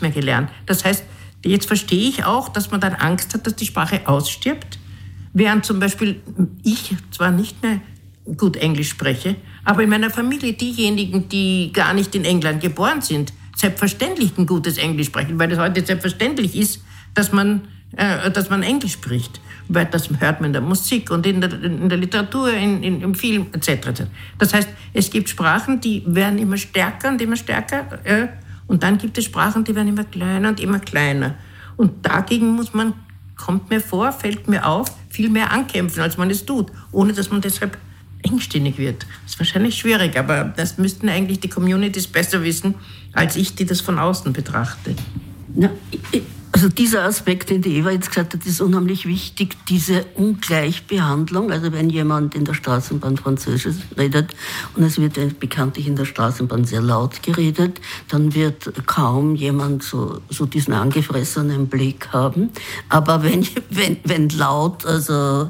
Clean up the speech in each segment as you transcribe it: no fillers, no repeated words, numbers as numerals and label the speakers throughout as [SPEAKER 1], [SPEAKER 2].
[SPEAKER 1] mehr gelernt. Das heißt, jetzt verstehe ich auch, dass man dann Angst hat, dass die Sprache ausstirbt. Während zum Beispiel ich zwar nicht mehr gut Englisch spreche, aber in meiner Familie diejenigen, die gar nicht in England geboren sind, selbstverständlich ein gutes Englisch sprechen, weil es heute selbstverständlich ist, dass man Englisch spricht. Weil das hört man in der Musik und in der Literatur, im Film etc. Das heißt, es gibt Sprachen, die werden immer stärker und immer stärker. Und dann gibt es Sprachen, die werden immer kleiner und immer kleiner. Und dagegen fällt mir auf, viel mehr ankämpfen, als man es tut, ohne dass man deshalb engstirnig wird. Das ist wahrscheinlich schwierig, aber das müssten eigentlich die Communities besser wissen, als ich, die das von außen betrachte.
[SPEAKER 2] Ja, also dieser Aspekt, den die Eva jetzt gesagt hat, ist unheimlich wichtig, diese Ungleichbehandlung. Also wenn jemand in der Straßenbahn Französisch redet und es wird bekanntlich in der Straßenbahn sehr laut geredet, dann wird kaum jemand so diesen angefressenen Blick haben. Aber wenn laut, also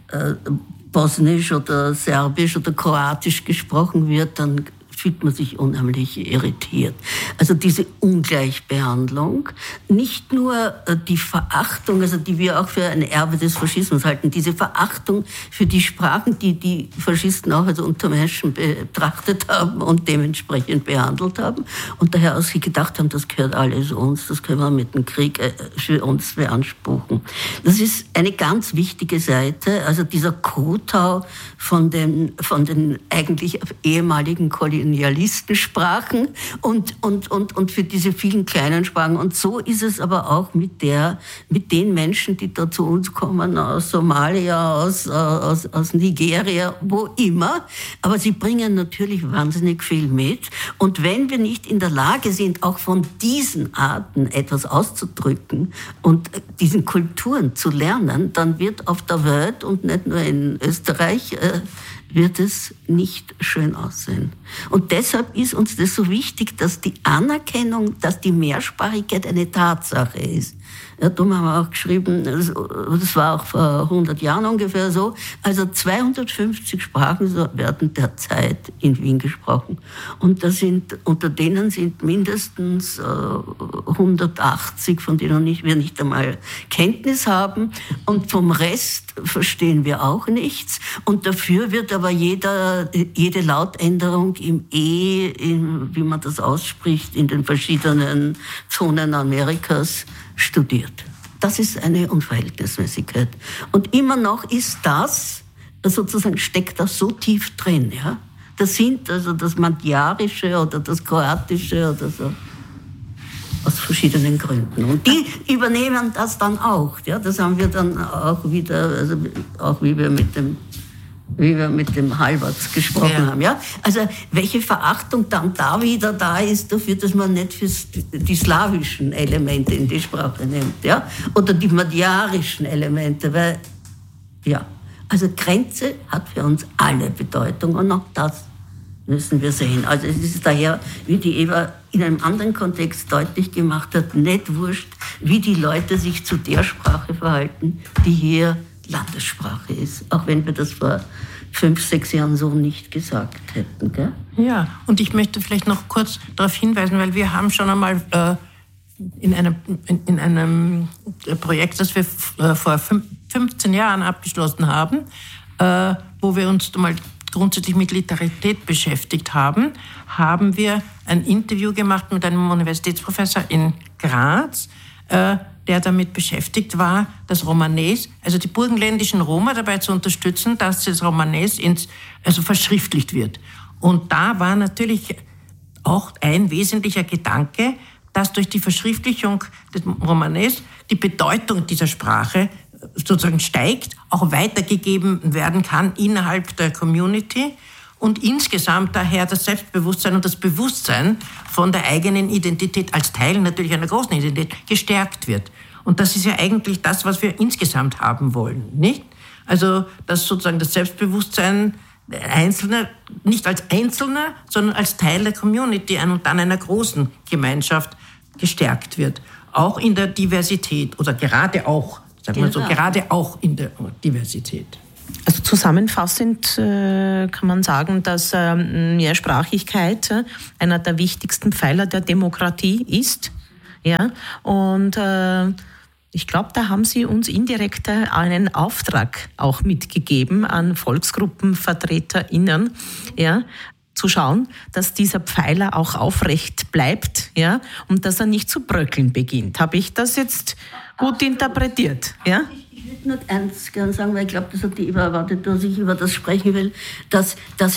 [SPEAKER 2] Bosnisch oder Serbisch oder Kroatisch gesprochen wird, dann fühlt man sich unheimlich irritiert. Also diese Ungleichbehandlung, nicht nur die Verachtung, also die wir auch für ein Erbe des Faschismus halten, diese Verachtung für die Sprachen, die die Faschisten auch als Untermenschen betrachtet haben und dementsprechend behandelt haben und daher auch sie gedacht haben, das gehört alles uns, das können wir mit dem Krieg für uns beanspruchen. Das ist eine ganz wichtige Seite, also dieser Kotau von den eigentlich ehemaligen Kolonialistensprachen und für diese vielen kleinen Sprachen. Und so ist es aber auch mit den Menschen, die da zu uns kommen, aus Somalia, aus Nigeria, wo immer. Aber sie bringen natürlich wahnsinnig viel mit. Und wenn wir nicht in der Lage sind, auch von diesen Arten etwas auszudrücken und diesen Kulturen zu lernen, dann wird auf der Welt und nicht nur in Österreich wird es nicht schön aussehen. Und deshalb ist uns das so wichtig, dass die Anerkennung, dass die Mehrsprachigkeit eine Tatsache ist. Ja, darum haben wir auch geschrieben, das war auch vor 100 Jahren ungefähr so, also 250 Sprachen werden derzeit in Wien gesprochen. Und unter denen sind mindestens 180, von denen wir nicht einmal Kenntnis haben. Und vom Rest verstehen wir auch nichts. Und dafür wird aber jede Lautänderung im E, wie man das ausspricht, in den verschiedenen Zonen Amerikas studiert. Das ist eine Unverhältnismäßigkeit. Und immer noch ist das, sozusagen steckt das so tief drin, ja. Das sind also das Magyarische oder das Kroatische oder so. Aus verschiedenen Gründen. Und die übernehmen das dann auch, ja. Das haben wir dann auch wieder, also auch wie wir mit dem Halberts gesprochen haben. Ja? Also welche Verachtung dann da wieder da ist dafür, dass man nicht für die slawischen Elemente in die Sprache nimmt, ja? Oder die magyarischen Elemente, weil, ja, also Grenze hat für uns alle Bedeutung und auch das müssen wir sehen. Also es ist daher, wie die Eva in einem anderen Kontext deutlich gemacht hat, nicht wurscht, wie die Leute sich zu der Sprache verhalten, die hier Landessprache ist, auch wenn wir das vor 5, 6 Jahren so nicht gesagt hätten. Gell?
[SPEAKER 1] Ja, und ich möchte vielleicht noch kurz darauf hinweisen, weil wir haben schon einmal in einem Projekt, das wir vor 15 Jahren abgeschlossen haben, wo wir uns mal grundsätzlich mit Literatur beschäftigt haben, haben wir ein Interview gemacht mit einem Universitätsprofessor in Graz, der damit beschäftigt war, das Romanes, also die burgenländischen Roma dabei zu unterstützen, dass das Romanes verschriftlicht wird. Und da war natürlich auch ein wesentlicher Gedanke, dass durch die Verschriftlichung des Romanes die Bedeutung dieser Sprache sozusagen steigt, auch weitergegeben werden kann innerhalb der Community und insgesamt daher das Selbstbewusstsein und das Bewusstsein von der eigenen Identität als Teil natürlich einer großen Identität gestärkt wird. Und das ist ja eigentlich das, was wir insgesamt haben wollen, nicht? Also, dass sozusagen das Selbstbewusstsein der Einzelne nicht als Einzelner, sondern als Teil der Community und dann einer großen Gemeinschaft gestärkt wird. Auch in der Diversität oder gerade auch, sagen wir so, gerade auch in der Diversität.
[SPEAKER 3] Also zusammenfassend kann man sagen, dass Mehrsprachigkeit einer der wichtigsten Pfeiler der Demokratie ist. Ja, und ich glaube, da haben Sie uns indirekt einen Auftrag auch mitgegeben an VolksgruppenvertreterInnen, ja, zu schauen, dass dieser Pfeiler auch aufrecht bleibt, ja, und dass er nicht zu bröckeln beginnt. Habe ich das jetzt gut interpretiert? Ja?
[SPEAKER 2] Ich würde nur eins gerne sagen, weil ich glaube, das hat die Eva erwartet, dass ich über das sprechen will, dass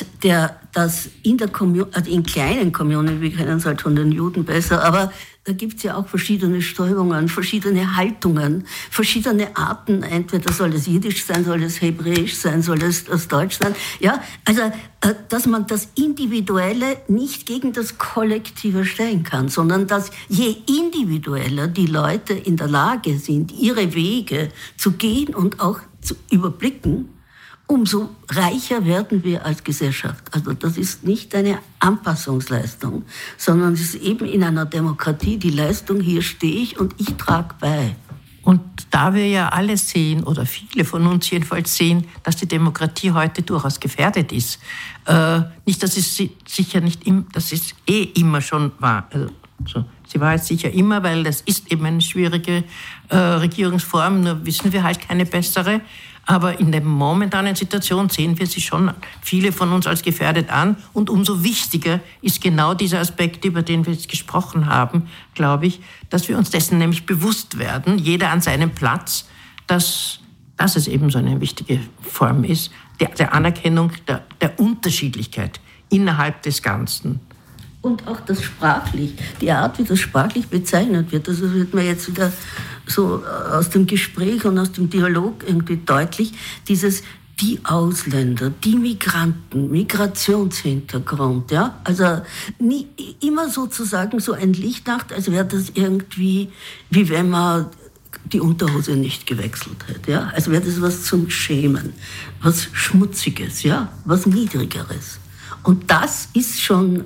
[SPEAKER 2] in der Kommune, also in kleinen Kommunen, wir kennen es halt von den Juden besser, aber da gibt es ja auch verschiedene Strömungen, verschiedene Haltungen, verschiedene Arten. Entweder soll es Jiddisch sein, soll es Hebräisch sein, soll es Deutsch sein. Ja, also, dass man das Individuelle nicht gegen das Kollektive stellen kann, sondern dass je individueller die Leute in der Lage sind, ihre Wege zu gehen und auch zu überblicken, umso reicher werden wir als Gesellschaft. Also das ist nicht eine Anpassungsleistung, sondern es ist eben in einer Demokratie die Leistung, hier stehe ich und ich trage bei.
[SPEAKER 1] Und da wir ja alle sehen, oder viele von uns jedenfalls sehen, dass die Demokratie heute durchaus gefährdet ist. Nicht, dass es sicher nicht, das ist immer schon war. Also, sie war jetzt sicher immer, weil das ist eben eine schwierige Regierungsform, nur wissen wir halt keine bessere. Aber in der momentanen Situation sehen wir sie schon, viele von uns, als gefährdet an. Und umso wichtiger ist genau dieser Aspekt, über den wir jetzt gesprochen haben, glaube ich, dass wir uns dessen nämlich bewusst werden, jeder an seinem Platz, dass es eben so eine wichtige Form ist, der Anerkennung der Unterschiedlichkeit innerhalb des Ganzen.
[SPEAKER 2] Und auch das sprachlich, die Art, wie das sprachlich bezeichnet wird, das wird mir jetzt wieder so aus dem Gespräch und aus dem Dialog irgendwie deutlich, die Ausländer, die Migranten, Migrationshintergrund, ja, also nie, immer sozusagen so ein Lichtnacht, als wäre das irgendwie, wie wenn man die Unterhose nicht gewechselt hätte, ja, als wäre das was zum Schämen, was Schmutziges, ja, was Niedrigeres. Und das ist schon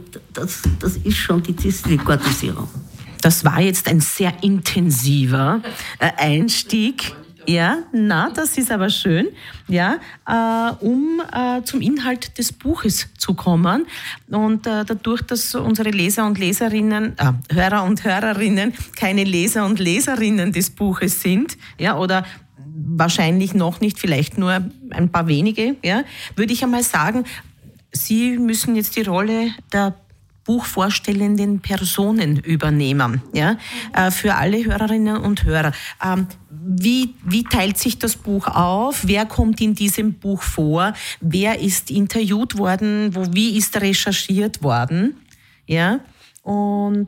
[SPEAKER 2] die Stigmatisierung.
[SPEAKER 3] Das war jetzt ein sehr intensiver Einstieg. Ja, das ist aber schön, ja, um zum Inhalt des Buches zu kommen. Und dadurch, dass unsere Leser und Leserinnen, Hörer und Hörerinnen keine Leser und Leserinnen des Buches sind, ja, oder wahrscheinlich noch nicht, vielleicht nur ein paar wenige, ja, würde ich einmal sagen, Sie müssen jetzt die Rolle der buchvorstellenden Personen übernehmen, ja, für alle Hörerinnen und Hörer. Wie teilt sich das Buch auf? Wer kommt in diesem Buch vor? Wer ist interviewt worden? Wie ist recherchiert worden? Ja, und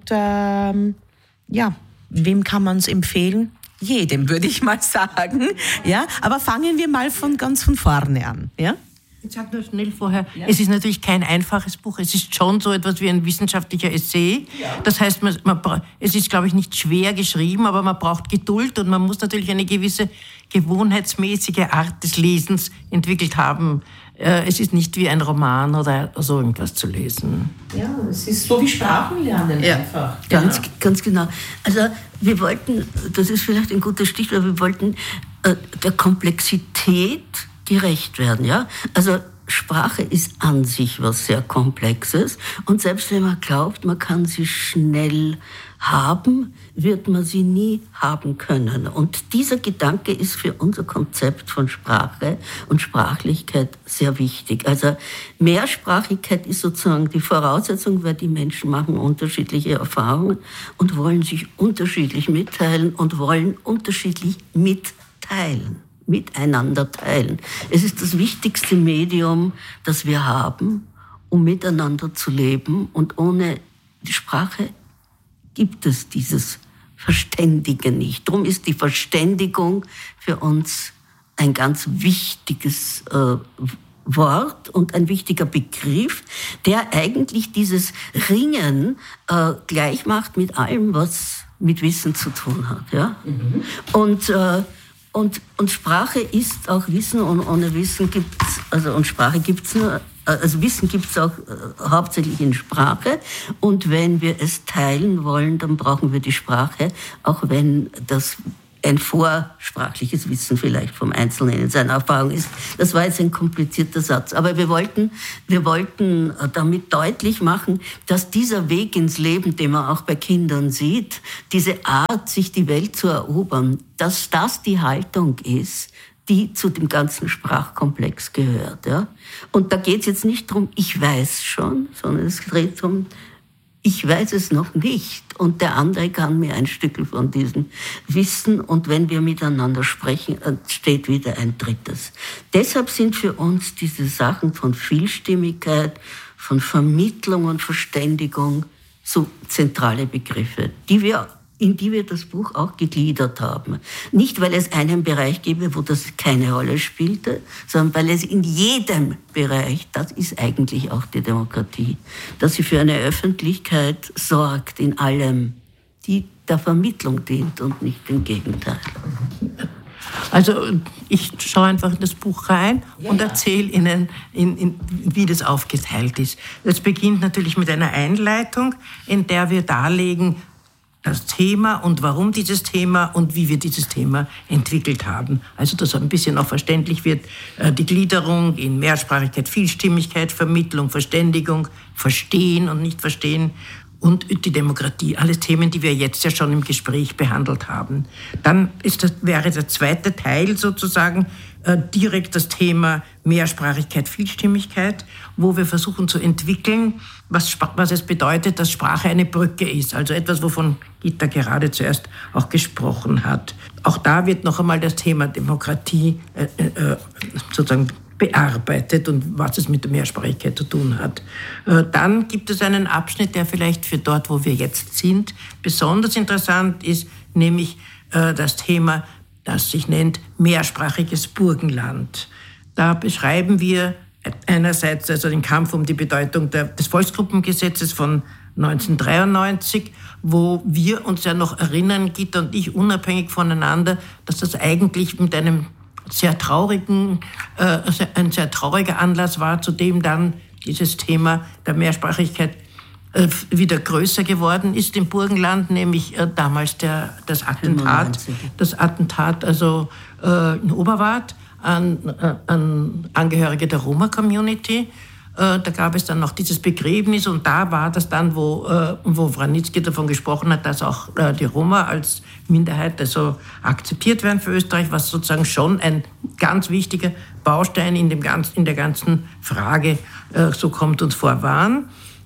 [SPEAKER 3] wem kann man es empfehlen? Jedem, würde ich mal sagen. Ja, aber fangen wir mal ganz von vorne an. Ja.
[SPEAKER 1] Ich sage nur schnell vorher, Es ist natürlich kein einfaches Buch. Es ist schon so etwas wie ein wissenschaftlicher Essay. Ja. Das heißt, es ist, glaube ich, nicht schwer geschrieben, aber man braucht Geduld und man muss natürlich eine gewisse gewohnheitsmäßige Art des Lesens entwickelt haben. Es ist nicht wie ein Roman oder so irgendwas zu lesen.
[SPEAKER 3] Ja, es ist so wie Sprachenlernen einfach.
[SPEAKER 2] Ganz genau. Also wir wollten, das ist vielleicht ein gutes Stichwort, wir wollten der Komplexität gerecht werden, ja. Also Sprache ist an sich was sehr Komplexes und selbst wenn man glaubt, man kann sie schnell haben, wird man sie nie haben können. Und dieser Gedanke ist für unser Konzept von Sprache und Sprachlichkeit sehr wichtig. Also Mehrsprachigkeit ist sozusagen die Voraussetzung, weil die Menschen machen unterschiedliche Erfahrungen und wollen sich unterschiedlich mitteilen und wollen unterschiedlich miteinander teilen. Es ist das wichtigste Medium, das wir haben, um miteinander zu leben. Und ohne die Sprache gibt es dieses Verständigen nicht. Darum ist die Verständigung für uns ein ganz wichtiges Wort und ein wichtiger Begriff, der eigentlich dieses Ringen gleich macht mit allem, was mit Wissen zu tun hat. Ja? Mhm. Und Sprache ist auch Wissen und ohne Wissen gibt's, und Sprache gibt's nur, Wissen gibt's auch hauptsächlich in Sprache. Und wenn wir es teilen wollen, dann brauchen wir die Sprache, auch wenn das ein vorsprachliches Wissen vielleicht vom Einzelnen in seiner Erfahrung ist. Das war jetzt ein komplizierter Satz. Aber wir wollten damit deutlich machen, dass dieser Weg ins Leben, den man auch bei Kindern sieht, diese Art, sich die Welt zu erobern, dass das die Haltung ist, die zu dem ganzen Sprachkomplex gehört. Ja? Und da geht es jetzt nicht darum, ich weiß schon, sondern es dreht darum, ich weiß es noch nicht und der andere kann mir ein Stück von diesem Wissen und wenn wir miteinander sprechen, entsteht wieder ein drittes. Deshalb sind für uns diese Sachen von Vielstimmigkeit, von Vermittlung und Verständigung so zentrale Begriffe, in die wir das Buch auch gegliedert haben. Nicht, weil es einen Bereich gäbe, wo das keine Rolle spielte, sondern weil es in jedem Bereich, das ist eigentlich auch die Demokratie, dass sie für eine Öffentlichkeit sorgt in allem, die der Vermittlung dient und nicht im Gegenteil.
[SPEAKER 1] Also ich schaue einfach in das Buch rein und erzähle Ihnen, wie das aufgeteilt ist. Es beginnt natürlich mit einer Einleitung, in der wir darlegen, das Thema und warum dieses Thema und wie wir dieses Thema entwickelt haben. Also dass ein bisschen auch verständlich wird, die Gliederung in Mehrsprachigkeit, Vielstimmigkeit, Vermittlung, Verständigung, Verstehen und nicht verstehen und die Demokratie. Alles Themen, die wir jetzt ja schon im Gespräch behandelt haben. Dann wäre der zweite Teil sozusagen direkt das Thema Mehrsprachigkeit, Vielstimmigkeit, wo wir versuchen zu entwickeln, was es bedeutet, dass Sprache eine Brücke ist. Also etwas, wovon Gitta gerade zuerst auch gesprochen hat. Auch da wird noch einmal das Thema Demokratie sozusagen bearbeitet und was es mit der Mehrsprachigkeit zu tun hat. Dann gibt es einen Abschnitt, der vielleicht für dort, wo wir jetzt sind, besonders interessant ist, nämlich das Thema, das sich nennt mehrsprachiges Burgenland. Da beschreiben wir einerseits also den Kampf um die Bedeutung des Volksgruppengesetzes von 1993, wo wir uns ja noch erinnern, Gitta und ich, unabhängig voneinander, dass das eigentlich mit ein sehr trauriger Anlass war, zu dem dann dieses Thema der Mehrsprachigkeit wieder größer geworden ist im Burgenland, nämlich damals das Attentat also in Oberwart an Angehörige der Roma-Community. Da gab es dann noch dieses Begräbnis und da war das dann, wo Wranitzky davon gesprochen hat, dass auch die Roma als Minderheit also akzeptiert werden für Österreich, was sozusagen schon ein ganz wichtiger Baustein in der ganzen Frage, so kommt uns vor, war.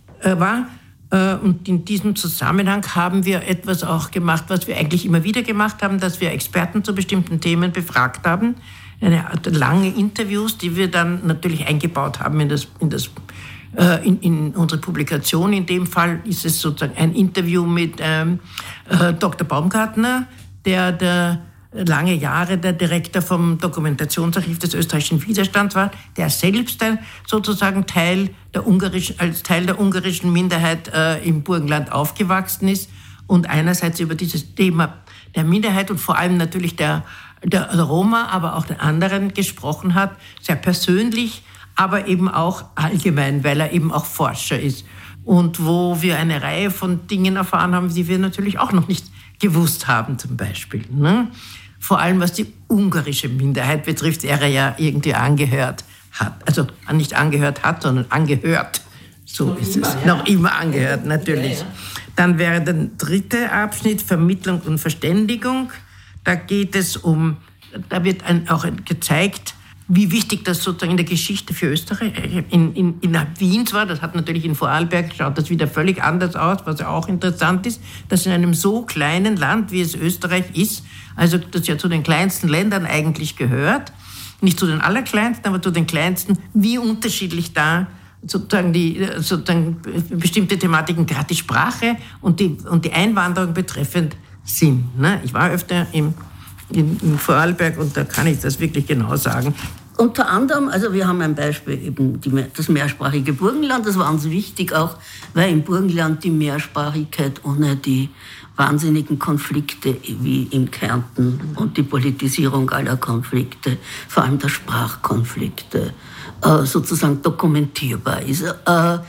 [SPEAKER 1] Und in diesem Zusammenhang haben wir etwas auch gemacht, was wir eigentlich immer wieder gemacht haben, dass wir Experten zu bestimmten Themen befragt haben. Lange Interviews, die wir dann natürlich eingebaut haben in unsere Publikation. In dem Fall ist es sozusagen ein Interview mit Dr. Baumgartner, der lange Jahre der Direktor vom Dokumentationsarchiv des österreichischen Widerstands war, der selbst sozusagen als Teil der ungarischen Minderheit im Burgenland aufgewachsen ist und einerseits über dieses Thema der Minderheit und vor allem natürlich der Roma, aber auch der anderen gesprochen hat, sehr persönlich, aber eben auch allgemein, weil er eben auch Forscher ist. Und wo wir eine Reihe von Dingen erfahren haben, die wir natürlich auch noch nicht gewusst haben, zum Beispiel. Ne? Vor allem, was die ungarische Minderheit betrifft, der er ja irgendwie angehört hat. Also nicht angehört hat, sondern angehört. So ist es. Noch immer angehört, natürlich. Ja. Dann wäre der dritte Abschnitt Vermittlung und Verständigung. Da geht es da wird auch gezeigt, wie wichtig das sozusagen in der Geschichte für Österreich innerhalb Wiens war. Das hat natürlich in Vorarlberg, schaut das wieder völlig anders aus, was ja auch interessant ist, dass in einem so kleinen Land, wie es Österreich ist, also das ja zu den kleinsten Ländern eigentlich gehört, nicht zu den allerkleinsten, aber zu den kleinsten, wie unterschiedlich da sozusagen bestimmte Thematiken, gerade die Sprache und die Einwanderung betreffend sind. Ne? Ich war öfter in Vorarlberg und da kann ich das wirklich genau sagen.
[SPEAKER 2] Unter anderem, also wir haben ein Beispiel, eben das mehrsprachige Burgenland, das war uns wichtig auch, weil im Burgenland die Mehrsprachigkeit ohne die wahnsinnigen Konflikte wie in Kärnten und die Politisierung aller Konflikte, vor allem der Sprachkonflikte, sozusagen dokumentierbar ist.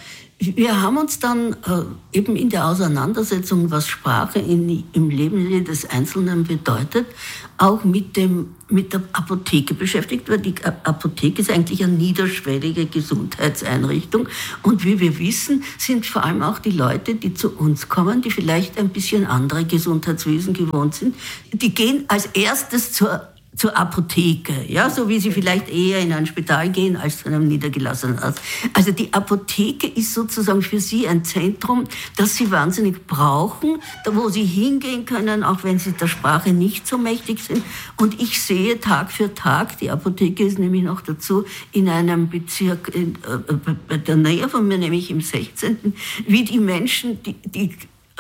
[SPEAKER 2] Wir haben uns dann eben in der Auseinandersetzung, was Sprache im Leben des Einzelnen bedeutet, auch mit der Apotheke beschäftigt, weil die Apotheke ist eigentlich eine niederschwellige Gesundheitseinrichtung. Und wie wir wissen, sind vor allem auch die Leute, die zu uns kommen, die vielleicht ein bisschen andere Gesundheitswesen gewohnt sind, die gehen als erstes zur Apotheke, ja, so wie sie vielleicht eher in ein Spital gehen als zu einem niedergelassenen Arzt. Also die Apotheke ist sozusagen für sie ein Zentrum, das sie wahnsinnig brauchen, da wo sie hingehen können, auch wenn sie der Sprache nicht so mächtig sind. Und ich sehe Tag für Tag, die Apotheke ist nämlich noch dazu in einem Bezirk bei der Nähe von mir, nämlich im 16., wie die Menschen, die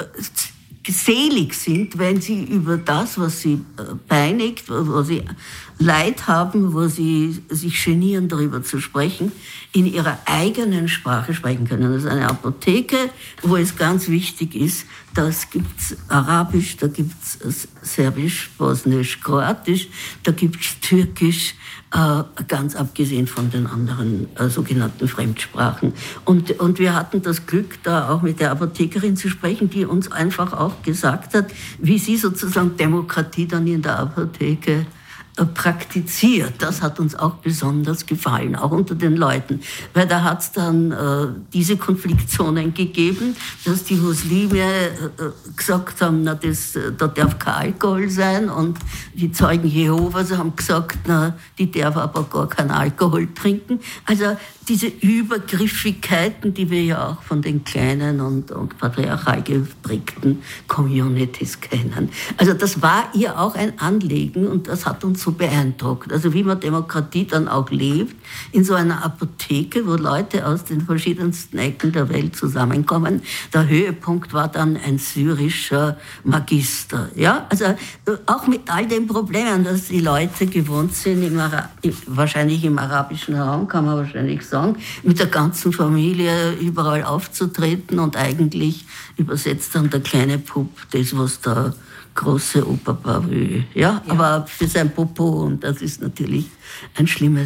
[SPEAKER 2] selig sind, wenn sie über das, was sie peinigt, wo sie Leid haben, wo sie sich genieren, darüber zu sprechen, in ihrer eigenen Sprache sprechen können. Das ist eine Apotheke, wo es ganz wichtig ist, das gibt's Arabisch, da gibt's Serbisch, Bosnisch, Kroatisch, da gibt's Türkisch, ganz abgesehen von den anderen sogenannten Fremdsprachen. Und wir hatten das Glück, da auch mit der Apothekerin zu sprechen, die uns einfach auch gesagt hat, wie sie sozusagen Demokratie dann in der Apotheke praktiziert. Das hat uns auch besonders gefallen, auch unter den Leuten. Weil da hat es dann diese Konfliktzonen gegeben, dass die Muslime gesagt haben, na, da darf kein Alkohol sein, und die Zeugen Jehovas haben gesagt, na, die darf aber gar keinen Alkohol trinken. Also diese Übergriffigkeiten, die wir ja auch von den kleinen und patriarchal geprägten Communities kennen. Also das war ihr auch ein Anliegen, und das hat uns so beeindruckt. Also wie man Demokratie dann auch lebt, in so einer Apotheke, wo Leute aus den verschiedensten Ecken der Welt zusammenkommen. Der Höhepunkt war dann ein syrischer Magister. Ja? Also auch mit all den Problemen, dass die Leute gewohnt sind, wahrscheinlich im arabischen Raum, kann man wahrscheinlich sagen, mit der ganzen Familie überall aufzutreten, und eigentlich übersetzt dann der kleine Bub das, was der große Opa will. Ja? Aber für sein Popo, und das ist natürlich ein schlimmer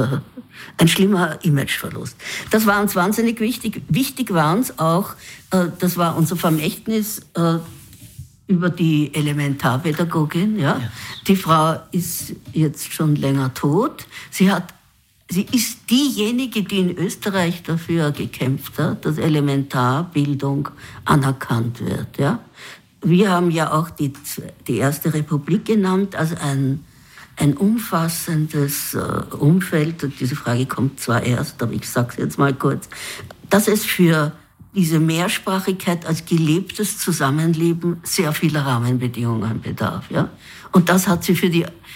[SPEAKER 2] Imageverlust. Das war uns wahnsinnig wichtig. Wichtig war uns auch, das war unser Vermächtnis über die Elementarpädagogin. Ja? Die Frau ist jetzt schon länger tot. Sie ist diejenige, die in Österreich dafür gekämpft hat, dass Elementarbildung anerkannt wird. Ja? Wir haben ja auch die Erste Republik genannt als ein umfassendes Umfeld. Und diese Frage kommt zwar erst, aber ich sage es jetzt mal kurz, dass es für diese Mehrsprachigkeit als gelebtes Zusammenleben sehr vieler Rahmenbedingungen bedarf. Ja? Und das hat sie für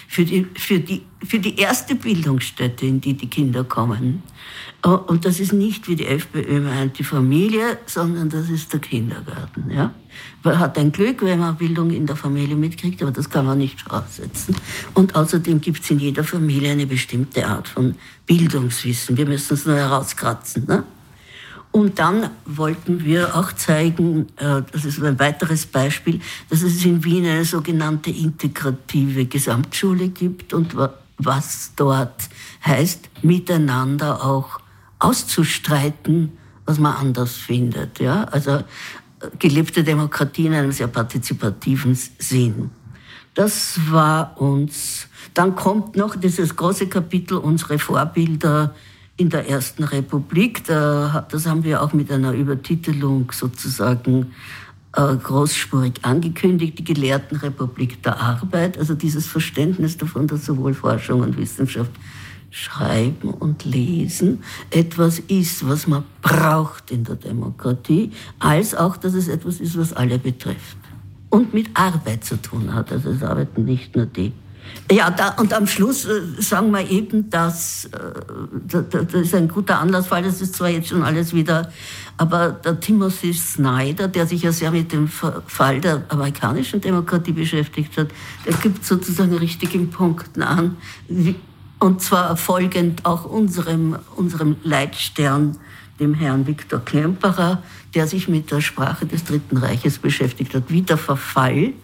[SPEAKER 2] die erste Bildungsstätte, in die Kinder kommen. Und das ist nicht, wie die FPÖ meint, die Familie, sondern das ist der Kindergarten. Ja? Man hat ein Glück, wenn man Bildung in der Familie mitkriegt, aber das kann man nicht voraussetzen. Und außerdem gibt es in jeder Familie eine bestimmte Art von Bildungswissen. Wir müssen es nur herauskratzen. Ne? Und dann wollten wir auch zeigen, das ist ein weiteres Beispiel, dass es in Wien eine sogenannte integrative Gesamtschule gibt, und was dort heißt, miteinander auch auszustreiten, was man anders findet. Ja? Also gelebte Demokratie in einem sehr partizipativen Sinn. Das war uns. Dann kommt noch dieses große Kapitel, unsere Vorbilder in der Ersten Republik. Das haben wir auch mit einer Übertitelung sozusagen großspurig angekündigt, die Gelehrtenrepublik der Arbeit, also dieses Verständnis davon, dass sowohl Forschung und Wissenschaft, Schreiben und Lesen etwas ist, was man braucht in der Demokratie, als auch, dass es etwas ist, was alle betrifft und mit Arbeit zu tun hat. Also es arbeiten nicht nur die. Ja, und am Schluss sagen wir eben, dass das ist ein guter Anlassfall, das ist zwar jetzt schon alles wieder, aber der Timothy Snyder, der sich ja sehr mit dem Fall der amerikanischen Demokratie beschäftigt hat, der gibt sozusagen richtigen Punkten an, und zwar folgend auch unserem Leitstern, dem Herrn Viktor Klemperer, der sich mit der Sprache des Dritten Reiches beschäftigt hat, wie der Verfall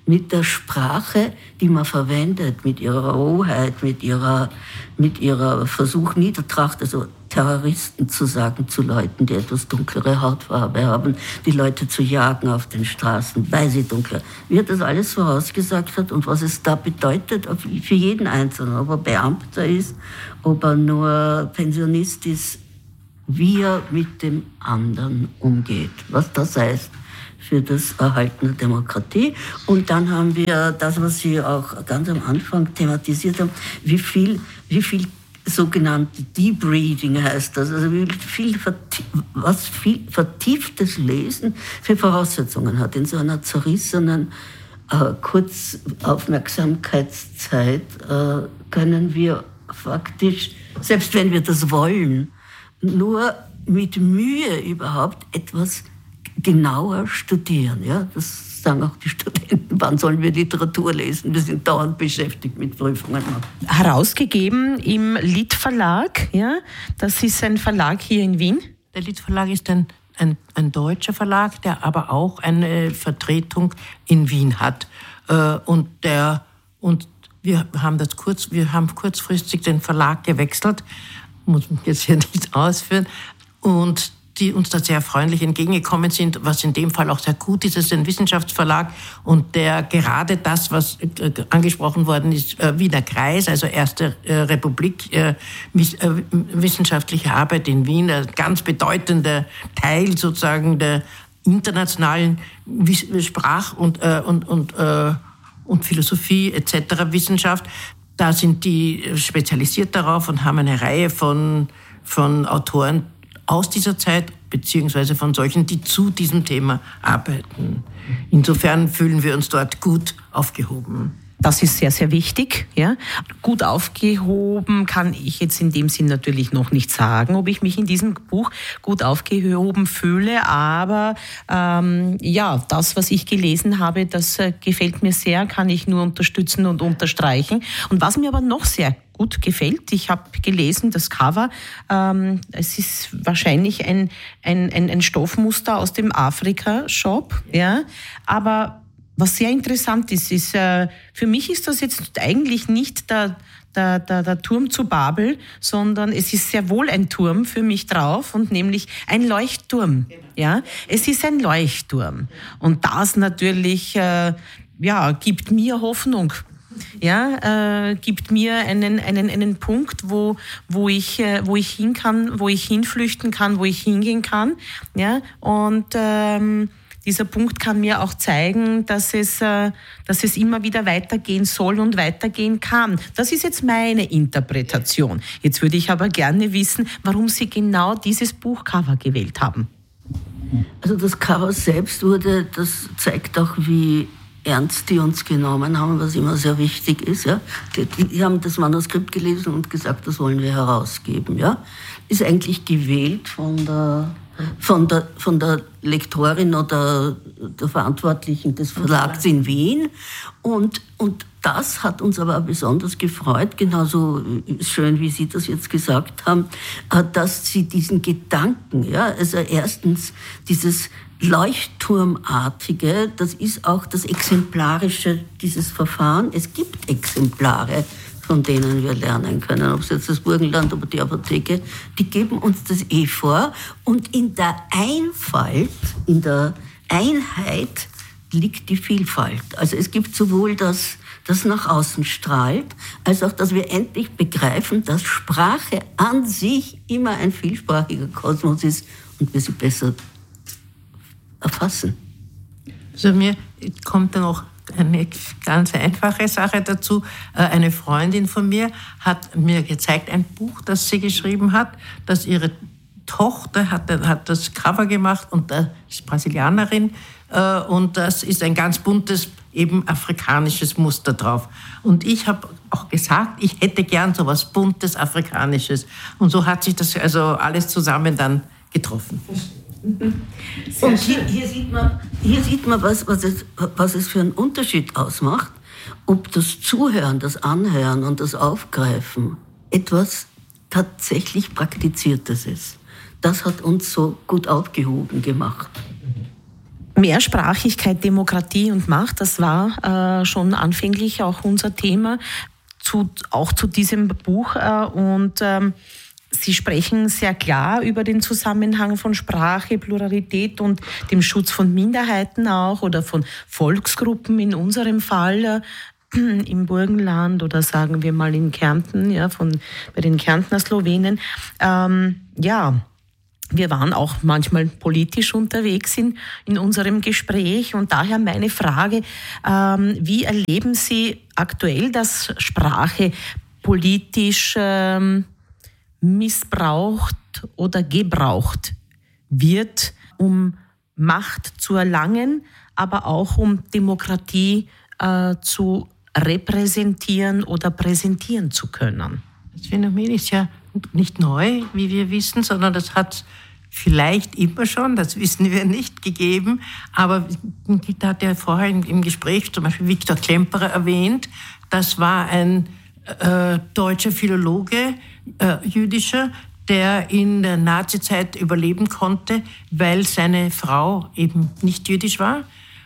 [SPEAKER 2] mit der Sprache, die man verwendet, mit ihrer Rohheit, mit ihrer Versuch Niedertracht, also Terroristen zu sagen zu Leuten, die etwas dunklere Hautfarbe haben, die Leute zu jagen auf den Straßen, weil sie dunkler. Wie er das alles vorausgesagt hat und was es da bedeutet für jeden Einzelnen, ob er Beamter ist, ob er nur Pensionist ist, wie er mit dem anderen umgeht, was das heißt für das Erhalten der Demokratie. Und dann haben wir das, was Sie auch ganz am Anfang thematisiert haben, wie viel sogenannte Deep Reading heißt das, also was viel vertieftes Lesen für Voraussetzungen hat. In so einer zerrissenen Kurzaufmerksamkeitszeit können wir faktisch, selbst wenn wir das wollen, nur mit Mühe überhaupt etwas genauer studieren. Ja? Das sagen auch die Studenten. Wann sollen wir Literatur lesen? Wir sind dauernd beschäftigt mit Prüfungen.
[SPEAKER 3] Herausgegeben im Lied Verlag. Ja? Das ist ein Verlag hier in Wien.
[SPEAKER 1] Der Lied Verlag ist ein deutscher Verlag, der aber auch eine Vertretung in Wien hat. Und wir haben kurzfristig den Verlag gewechselt, muss ich jetzt hier nicht ausführen, und die uns da sehr freundlich entgegengekommen sind, was in dem Fall auch sehr gut ist. Es ist ein Wissenschaftsverlag und der gerade das, was angesprochen worden ist, Wiener Kreis, also Erste Republik, wissenschaftliche Arbeit in Wien, ein ganz bedeutender Teil sozusagen der internationalen Sprach- und Philosophie etc. Wissenschaft. Da sind die spezialisiert darauf und haben eine Reihe von Autoren aus dieser Zeit, beziehungsweise von solchen, die zu diesem Thema arbeiten. Insofern fühlen wir uns dort gut aufgehoben.
[SPEAKER 3] Das ist sehr, sehr wichtig. Ja. Gut aufgehoben kann ich jetzt in dem Sinn natürlich noch nicht sagen, ob ich mich in diesem Buch gut aufgehoben fühle. Aber das, was ich gelesen habe, das gefällt mir sehr, kann ich nur unterstützen und unterstreichen. Und was mir aber noch sehr gut gefällt, ich habe gelesen, das Cover, es ist wahrscheinlich ein Stoffmuster aus dem Afrika-Shop, ja, aber was sehr interessant ist, für mich ist das jetzt eigentlich nicht der Turm zu Babel, sondern es ist sehr wohl ein Turm für mich drauf und nämlich ein Leuchtturm. Ja, es ist ein Leuchtturm und das natürlich gibt mir Hoffnung. Ja, gibt mir einen Punkt, wo ich hin kann, wo ich hinflüchten kann, wo ich hingehen kann. Ja, und dieser Punkt kann mir auch zeigen, dass es immer wieder weitergehen soll und weitergehen kann. Das ist jetzt meine Interpretation. Jetzt würde ich aber gerne wissen, warum Sie genau dieses Buchcover gewählt haben.
[SPEAKER 2] Also das Cover selbst das zeigt auch, wie ernst die uns genommen haben, was immer sehr wichtig ist. Ja? Die haben das Manuskript gelesen und gesagt, das wollen wir herausgeben. Ja? Ist eigentlich gewählt von der Lektorin oder der Verantwortlichen des Verlags in Wien. Und das hat uns aber besonders gefreut, genauso schön, wie Sie das jetzt gesagt haben, dass Sie diesen Gedanken, ja, also erstens dieses Leuchtturmartige, das ist auch das Exemplarische dieses Verfahren. Es gibt Exemplare, von denen wir lernen können, ob es jetzt das Burgenland oder die Apotheke, die geben uns das vor. Und in der Einfalt, in der Einheit liegt die Vielfalt. Also es gibt sowohl das nach außen strahlt, als auch, dass wir endlich begreifen, dass Sprache an sich immer ein vielsprachiger Kosmos ist und wir sie besser erfassen.
[SPEAKER 1] Also mir kommt da noch eine ganz einfache Sache dazu. Eine Freundin von mir hat mir gezeigt, ein Buch, das sie geschrieben hat, dass ihre Tochter hat das Cover gemacht und das ist Brasilianerin und das ist ein ganz buntes, eben afrikanisches Muster drauf. Und ich habe auch gesagt, ich hätte gern so was buntes, afrikanisches. Und so hat sich das also alles zusammen dann getroffen.
[SPEAKER 2] Und hier sieht man was es für einen Unterschied ausmacht, ob das Zuhören, das Anhören und das Aufgreifen etwas tatsächlich Praktiziertes ist. Das hat uns so gut aufgehoben gemacht.
[SPEAKER 3] Mehrsprachigkeit, Demokratie und Macht, das war schon anfänglich auch unser Thema, auch zu diesem Buch. Und Sie sprechen sehr klar über den Zusammenhang von Sprache, Pluralität und dem Schutz von Minderheiten auch oder von Volksgruppen in unserem Fall im Burgenland oder sagen wir mal in Kärnten, ja, bei den Kärntner Slowenen. Wir waren auch manchmal politisch unterwegs in unserem Gespräch und daher meine Frage, wie erleben Sie aktuell, dass Sprache politisch missbraucht oder gebraucht wird, um Macht zu erlangen, aber auch um Demokratie zu repräsentieren oder präsentieren zu können?
[SPEAKER 1] Das Phänomen ist ja nicht neu, wie wir wissen, sondern das hat vielleicht immer schon, das wissen wir nicht, gegeben. Aber da hat ja vorher im Gespräch zum Beispiel Viktor Klemperer erwähnt, das war ein deutscher Philologe, jüdischer, der in der Nazizeit überleben konnte, weil seine Frau eben nicht jüdisch war.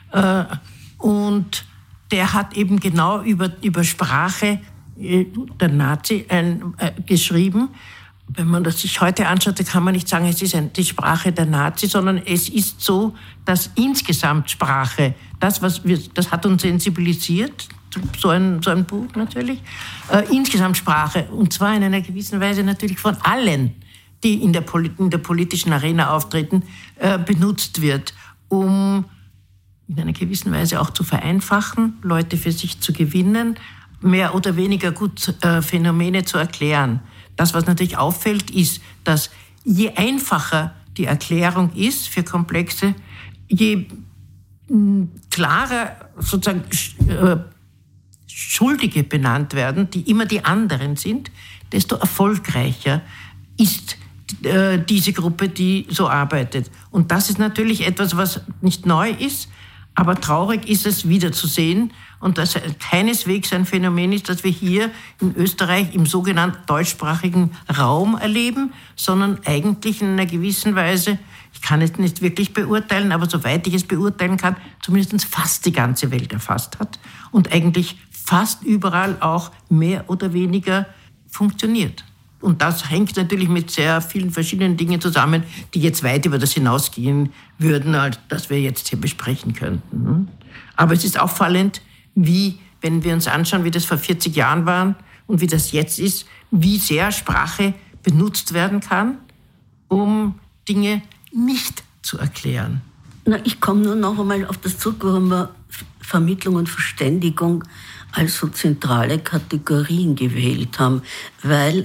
[SPEAKER 1] Und der hat eben genau über Sprache der Nazi geschrieben. Wenn man das sich heute anschaut, dann kann man nicht sagen, es ist die Sprache der Nazi, sondern es ist so, dass insgesamt Sprache, das hat uns sensibilisiert, so ein Buch natürlich, insgesamt Sprache, und zwar in einer gewissen Weise natürlich von allen, die in der politischen Arena auftreten, benutzt wird, um in einer gewissen Weise auch zu vereinfachen, Leute für sich zu gewinnen, mehr oder weniger gut Phänomene zu erklären. Das, was natürlich auffällt, ist, dass je einfacher die Erklärung ist für Komplexe, je klarer sozusagen Schuldige benannt werden, die immer die anderen sind, desto erfolgreicher ist diese Gruppe, die so arbeitet. Und das ist natürlich etwas, was nicht neu ist, aber traurig ist es wiederzusehen und dass keineswegs ein Phänomen ist, das wir hier in Österreich im sogenannten deutschsprachigen Raum erleben, sondern eigentlich in einer gewissen Weise, ich kann es nicht wirklich beurteilen, aber soweit ich es beurteilen kann, zumindest fast die ganze Welt erfasst hat und eigentlich fast überall auch mehr oder weniger funktioniert. Und das hängt natürlich mit sehr vielen verschiedenen Dingen zusammen, die jetzt weit über das hinausgehen würden, als das wir jetzt hier besprechen könnten. Aber es ist auffallend, wie, wenn wir uns anschauen, wie das vor 40 Jahren war und wie das jetzt ist, wie sehr Sprache benutzt werden kann, um Dinge nicht zu erklären.
[SPEAKER 2] Ich komme nur noch einmal auf das zurück, warum wir Vermittlung und Verständigung als so zentrale Kategorien gewählt haben, weil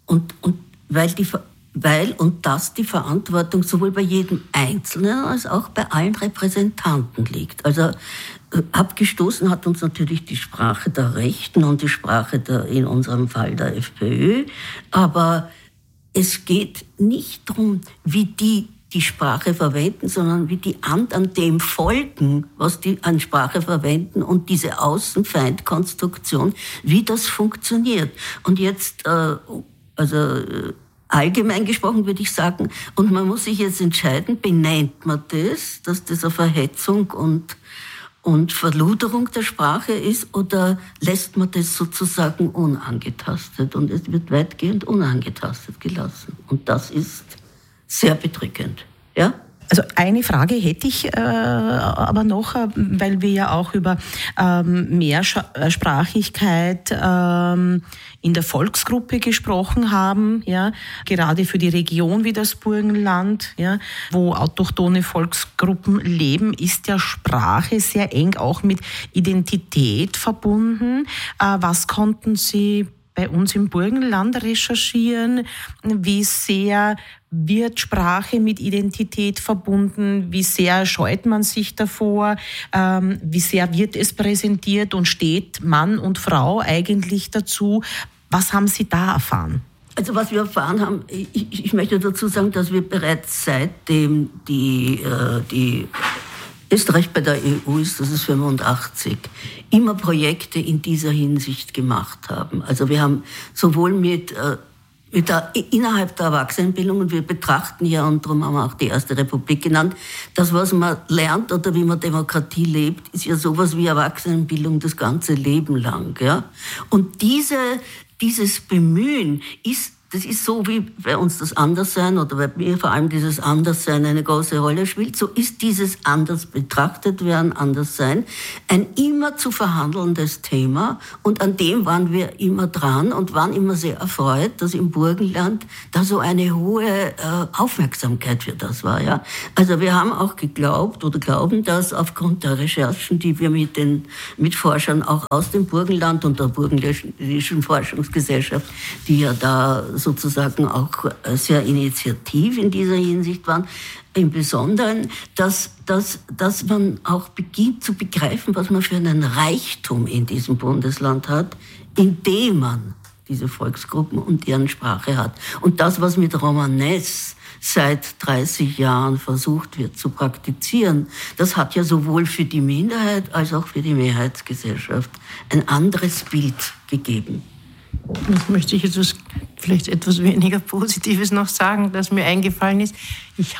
[SPEAKER 2] die Verantwortung sowohl bei jedem Einzelnen als auch bei allen Repräsentanten liegt. Also abgestoßen hat uns natürlich die Sprache der Rechten und die Sprache in unserem Fall der FPÖ, aber es geht nicht darum, wie die Sprache verwenden, sondern wie die anderen dem folgen, was die an Sprache verwenden und diese Außenfeindkonstruktion, wie das funktioniert. Und jetzt allgemein gesprochen würde ich sagen, und man muss sich jetzt entscheiden, benennt man das, dass das eine Verhetzung und Verluderung der Sprache ist, oder lässt man das sozusagen unangetastet? Und es wird weitgehend unangetastet gelassen. Und das ist sehr bedrückend. Ja?
[SPEAKER 3] Also eine Frage hätte ich aber noch, weil wir ja auch über Mehrsprachigkeit in der Volksgruppe gesprochen haben, ja, gerade für die Region wie das Burgenland, ja, wo autochthone Volksgruppen leben, ist ja Sprache sehr eng auch mit Identität verbunden. Was konnten Sie bei uns im Burgenland recherchieren? Wie sehr wird Sprache mit Identität verbunden? Wie sehr scheut man sich davor? Wie sehr wird es präsentiert und steht Mann und Frau eigentlich dazu? Was haben Sie da erfahren?
[SPEAKER 2] Also was wir erfahren haben, ich möchte dazu sagen, dass wir bereits seitdem die Österreich bei der EU ist, das ist 85, immer Projekte in dieser Hinsicht gemacht haben. Also wir haben sowohl mit innerhalb der Erwachsenenbildung, und wir betrachten ja, und darum haben wir auch die Erste Republik genannt, das, was man lernt oder wie man Demokratie lebt, ist ja sowas wie Erwachsenenbildung das ganze Leben lang. Ja? Und dieses Bemühen das ist so, wie bei uns das Anderssein oder bei mir vor allem dieses Anderssein eine große Rolle spielt. So ist dieses anders betrachtet werden, Anderssein, ein immer zu verhandelndes Thema. Und an dem waren wir immer dran und waren immer sehr erfreut, dass im Burgenland da so eine hohe Aufmerksamkeit für das war. Ja? Also wir haben auch geglaubt oder glauben, dass aufgrund der Recherchen, die wir mit Forschern auch aus dem Burgenland und der Burgenländischen Forschungsgesellschaft, die ja da sozusagen auch sehr initiativ in dieser Hinsicht waren, im Besonderen, dass man auch beginnt zu begreifen, was man für einen Reichtum in diesem Bundesland hat, indem man diese Volksgruppen und deren Sprache hat. Und das, was mit Romanes seit 30 Jahren versucht wird zu praktizieren, das hat ja sowohl für die Minderheit als auch für die Mehrheitsgesellschaft ein anderes Bild gegeben.
[SPEAKER 1] Das möchte ich jetzt vielleicht etwas weniger Positives noch sagen, das mir eingefallen ist. Ich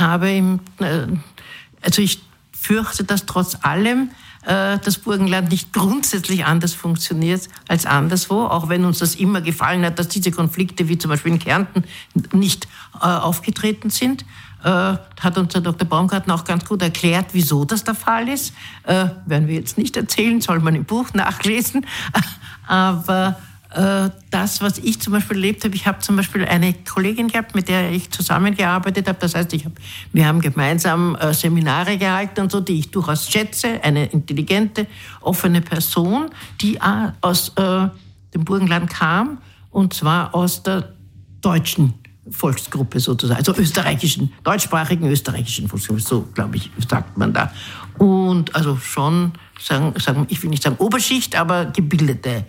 [SPEAKER 1] fürchte, dass trotz allem das Burgenland nicht grundsätzlich anders funktioniert als anderswo, auch wenn uns das immer gefallen hat, dass diese Konflikte, wie zum Beispiel in Kärnten, nicht aufgetreten sind. Hat uns der Dr. Baumgartner auch ganz gut erklärt, wieso das der Fall ist. Werden wir jetzt nicht erzählen, soll man im Buch nachlesen. Aber das, was ich zum Beispiel erlebt habe, ich habe zum Beispiel eine Kollegin gehabt, mit der ich zusammengearbeitet habe. Das heißt, wir haben gemeinsam Seminare gehalten und so, die ich durchaus schätze. Eine intelligente, offene Person, die aus dem Burgenland kam, und zwar aus der deutschen Volksgruppe sozusagen, also deutschsprachigen österreichischen Volksgruppe, so glaube ich, sagt man da. Und also schon, ich will nicht sagen Oberschicht, aber Gebildete.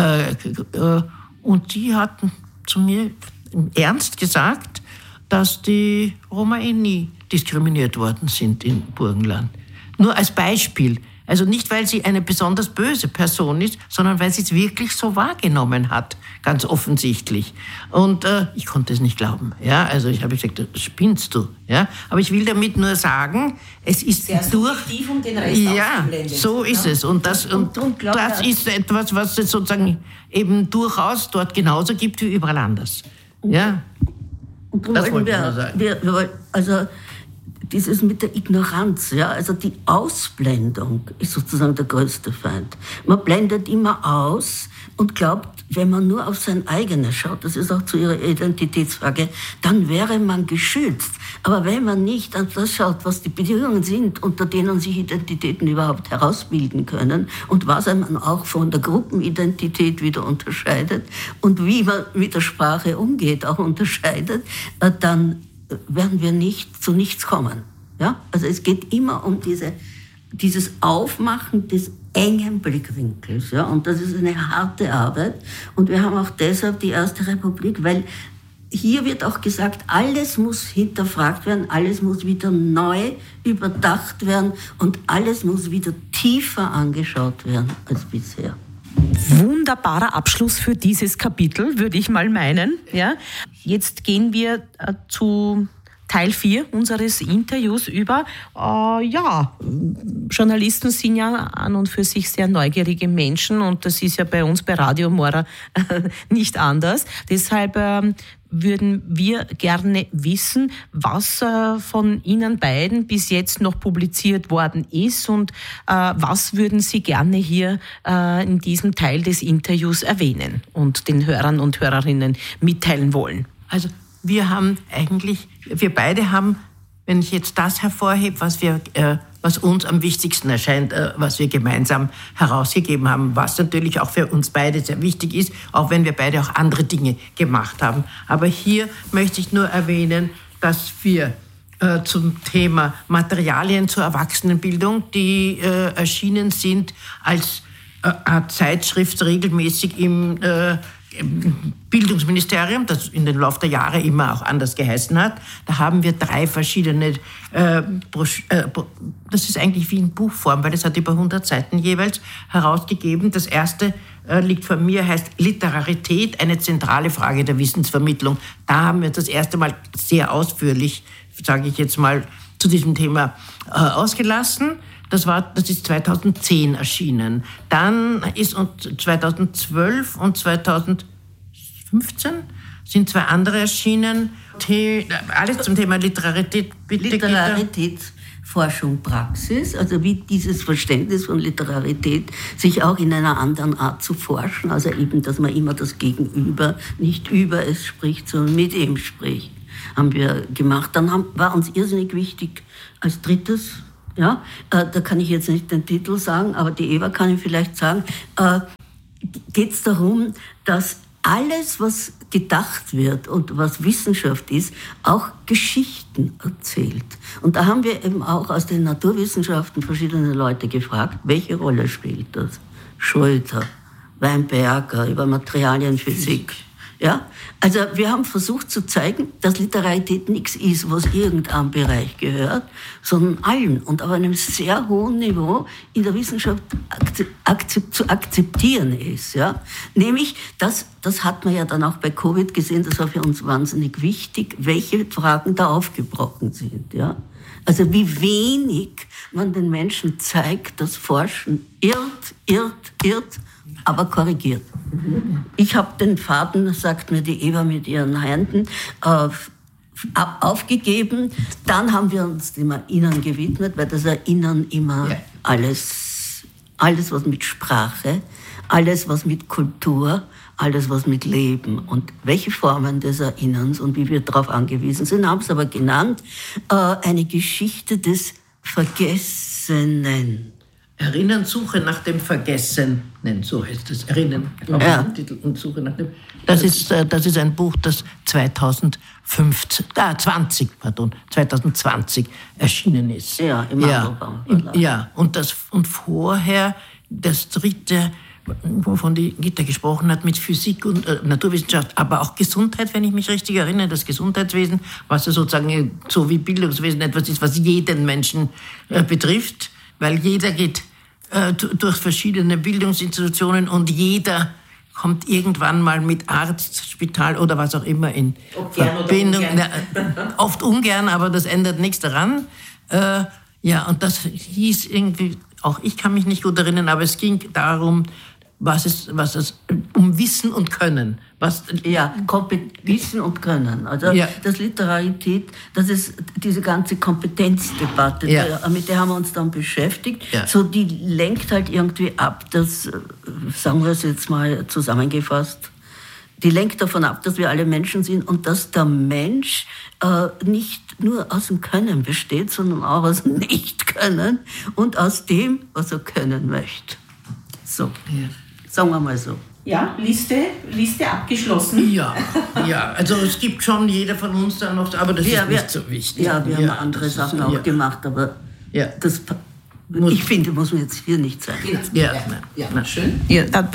[SPEAKER 1] Und die hatten zu mir im Ernst gesagt, dass die Roma nie diskriminiert worden sind im Burgenland. Nur als Beispiel. Also nicht, weil sie eine besonders böse Person ist, sondern weil sie es wirklich so wahrgenommen hat, ganz offensichtlich. Und ich konnte es nicht glauben. Ja, also ich habe gesagt, spinnst du? Ja, aber ich will damit nur sagen, es ist sehr subjektiv und den Rest ausgeblendet. So ist es. Und das ist etwas, was es sozusagen eben durchaus dort genauso gibt wie überall anders. Ja.
[SPEAKER 2] Und das wollte ich nur sagen. Also dieses mit der Ignoranz, ja, also die Ausblendung ist sozusagen der größte Feind. Man blendet immer aus und glaubt, wenn man nur auf sein eigenes schaut, das ist auch zu Ihrer Identitätsfrage, dann wäre man geschützt. Aber wenn man nicht auf das schaut, was die Bedingungen sind, unter denen sich Identitäten überhaupt herausbilden können und was man auch von der Gruppenidentität wieder unterscheidet und wie man mit der Sprache umgeht, auch unterscheidet, dann werden wir zu nichts kommen. Ja? Also es geht immer um dieses Aufmachen des engen Blickwinkels. Ja? Und das ist eine harte Arbeit. Und wir haben auch deshalb die Erste Republik, weil hier wird auch gesagt, alles muss hinterfragt werden, alles muss wieder neu überdacht werden und alles muss wieder tiefer angeschaut werden als bisher.
[SPEAKER 3] Wunderbarer Abschluss für dieses Kapitel, würde ich mal meinen. Ja. Jetzt gehen wir zu Teil 4 unseres Interviews über. Journalisten sind ja an und für sich sehr neugierige Menschen und das ist ja bei uns bei Radio Mora nicht anders. Deshalb würden wir gerne wissen, was von Ihnen beiden bis jetzt noch publiziert worden ist und was würden Sie gerne hier in diesem Teil des Interviews erwähnen und den Hörern und Hörerinnen mitteilen wollen.
[SPEAKER 1] Also wir beide haben, wenn ich jetzt das hervorhebe, was uns am wichtigsten erscheint, was wir gemeinsam herausgegeben haben, was natürlich auch für uns beide sehr wichtig ist, auch wenn wir beide auch andere Dinge gemacht haben. Aber hier möchte ich nur erwähnen, dass wir zum Thema Materialien zur Erwachsenenbildung, die erschienen sind als Zeitschrift regelmäßig im Bildungsministerium, das in den Lauf der Jahre immer auch anders geheißen hat. Da haben wir 3 verschiedene, das ist eigentlich wie in Buchform, weil es hat über 100 Seiten jeweils herausgegeben. Das erste liegt vor mir, heißt Literarität, eine zentrale Frage der Wissensvermittlung. Da haben wir das erste Mal sehr ausführlich, sage ich jetzt mal, zu diesem Thema ausgelassen. Das ist 2010 erschienen. Dann ist 2012 und 2015 sind 2 andere erschienen. Alles zum Thema Literarität.
[SPEAKER 2] Literarität, Forschung, Praxis, also wie dieses Verständnis von Literarität sich auch in einer anderen Art zu forschen, also eben, dass man immer das Gegenüber nicht über es spricht, sondern mit ihm spricht, haben wir gemacht. Dann war uns irrsinnig wichtig als drittes, ja, da kann ich jetzt nicht den Titel sagen, aber die Eva kann ich vielleicht sagen, geht es darum, dass alles, was gedacht wird und was Wissenschaft ist, auch Geschichten erzählt. Und da haben wir eben auch aus den Naturwissenschaften verschiedene Leute gefragt, welche Rolle spielt das? Schröter, Weinberger, über Materialienphysik. Ja? Also wir haben versucht zu zeigen, dass Literarität nichts ist, was irgendeinem Bereich gehört, sondern allen und auf einem sehr hohen Niveau in der Wissenschaft zu akzeptieren ist. Ja? Nämlich, das hat man ja dann auch bei Covid gesehen, das war für uns wahnsinnig wichtig, welche Fragen da aufgebrochen sind. Ja? Also wie wenig man den Menschen zeigt, dass Forschen irrt, aber korrigiert. Ich habe den Faden, sagt mir die Eva mit ihren Händen, aufgegeben. Dann haben wir uns dem Erinnern gewidmet, weil das Erinnern immer alles, was mit Sprache, alles, was mit Kultur, alles, was mit Leben und welche Formen des Erinnerns und wie wir darauf angewiesen sind, haben es aber genannt, eine Geschichte des Vergessenen.
[SPEAKER 1] Erinnern, Suche nach dem Vergessenen, so heißt es. Erinnern, Titel und Suche nach dem. Das ist ein Buch, das 2020 erschienen ist.
[SPEAKER 2] Ja, im Mandelbaum.
[SPEAKER 1] Ja, und vorher das dritte, wovon die Gitta gesprochen hat, mit Physik und Naturwissenschaft, aber auch Gesundheit, wenn ich mich richtig erinnere, das Gesundheitswesen, was ja sozusagen so wie Bildungswesen etwas ist, was jeden Menschen betrifft. Weil jeder geht durch verschiedene Bildungsinstitutionen und jeder kommt irgendwann mal mit Arzt, Spital oder was auch immer in Verbindung. Oft ungern, aber das ändert nichts daran. Und das hieß irgendwie, auch ich kann mich nicht gut erinnern, aber es ging darum, was es um Wissen und Können.
[SPEAKER 2] Wissen und Können. Also das Literarität, das ist diese ganze Kompetenzdebatte, mit der haben wir uns dann beschäftigt. Ja. So, die lenkt halt irgendwie ab, dass, sagen wir es jetzt mal zusammengefasst, die lenkt davon ab, dass wir alle Menschen sind und dass der Mensch nicht nur aus dem Können besteht, sondern auch aus dem Nicht-Können und aus dem, was er können möchte. So, sagen wir mal so.
[SPEAKER 3] Ja, Liste abgeschlossen.
[SPEAKER 1] Ja, also es gibt schon jeder von uns dann noch, aber das ist nicht so wichtig.
[SPEAKER 2] Ja, wir haben andere Sachen auch gemacht, aber das... Ich finde, muss man jetzt hier nicht sagen.
[SPEAKER 3] Ja, schön. Ja, dann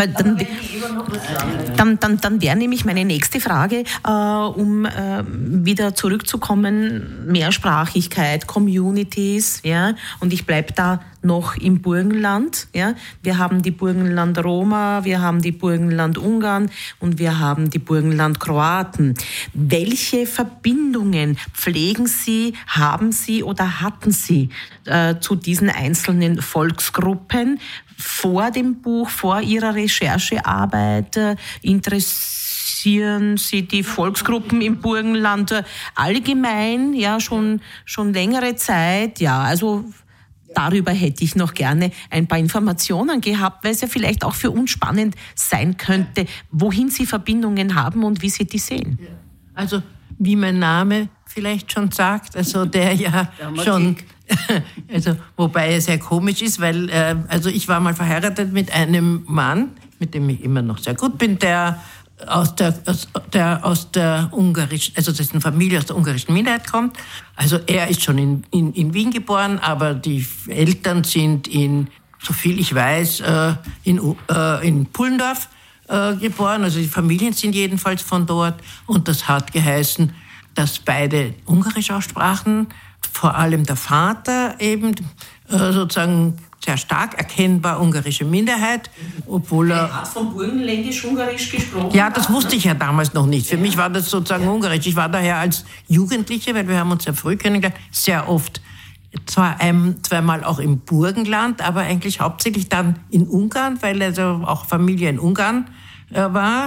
[SPEAKER 3] wäre nämlich meine nächste Frage, um wieder zurückzukommen, Mehrsprachigkeit, Communities, ja, und ich bleibe da noch im Burgenland, ja. Wir haben die Burgenland Roma, wir haben die Burgenland Ungarn und wir haben die Burgenland Kroaten. Welche Verbindungen pflegen Sie, haben Sie oder hatten Sie zu diesen einzelnen Volksgruppen vor dem Buch, vor Ihrer Recherchearbeit? Interessieren Sie die Volksgruppen im Burgenland allgemein, ja, schon längere Zeit? Ja, also darüber hätte ich noch gerne ein paar Informationen gehabt, weil es ja vielleicht auch für uns spannend sein könnte, wohin Sie Verbindungen haben und wie Sie die sehen.
[SPEAKER 1] Also, wie mein Name vielleicht schon sagt, also der ja schon, also wobei er sehr komisch ist, weil also ich war mal verheiratet mit einem Mann, mit dem ich immer noch sehr gut bin, der aus der ungarischen, also dessen Familie aus der ungarischen Minderheit kommt. Also er ist schon in Wien geboren, aber die Eltern sind soviel ich weiß, in Pullendorf geboren, also die Familien sind jedenfalls von dort. Und das hat geheißen, dass beide Ungarisch auch sprachen, vor allem der Vater eben sozusagen sehr stark erkennbar ungarische Minderheit, obwohl er
[SPEAKER 3] hat von Burgenländisch-Ungarisch gesprochen.
[SPEAKER 1] Ja, das wusste ich ja damals noch nicht. Für mich war das sozusagen Ungarisch. Ich war daher als Jugendliche, weil wir haben uns sehr früh kennengelernt, sehr oft, zwar zweimal auch im Burgenland, aber eigentlich hauptsächlich dann in Ungarn, weil also auch Familie in Ungarn war.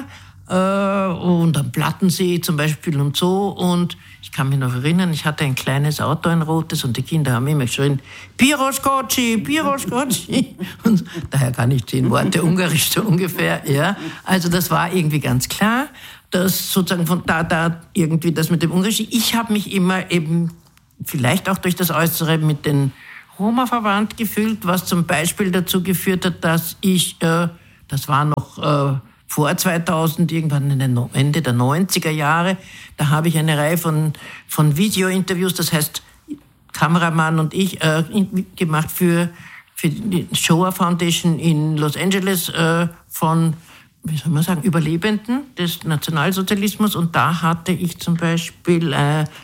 [SPEAKER 1] Und am Plattensee zum Beispiel und so. Und ich kann mich noch erinnern, ich hatte ein kleines Auto, ein rotes, und die Kinder haben immer geschrien, Piroskoci, Piroskoci. Und daher kann ich 10 Worte Ungarisch so ungefähr. Ja. Also das war irgendwie ganz klar, dass sozusagen von da irgendwie das mit dem Ungarisch. Ich habe mich immer eben, vielleicht auch durch das Äußere, mit den Roma verwandt gefühlt, was zum Beispiel dazu geführt hat, dass ich, das war noch vor 2000, irgendwann Ende der 90er Jahre, da habe ich eine Reihe von Video-Interviews, das heißt Kameramann und ich, gemacht für die Shoah Foundation in Los Angeles von, wie soll man sagen, Überlebenden des Nationalsozialismus. Und da hatte ich zum Beispiel